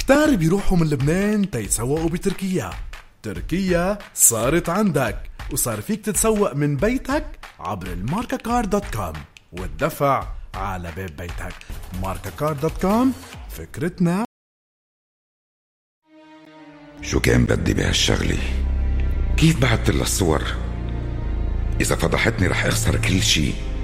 كتار بيروحوا من لبنان تيتسوقوا بتركيا. تركيا صارت عندك، وصار فيك تتسوق من بيتك عبر الماركاكار.com والدفع على باب بيتك. ماركاكار.com، فكرتنا. شو كان بدي بهالشغلة؟ كيف بعت لها الصور؟ إذا فضحتني رح أخسر كل شي.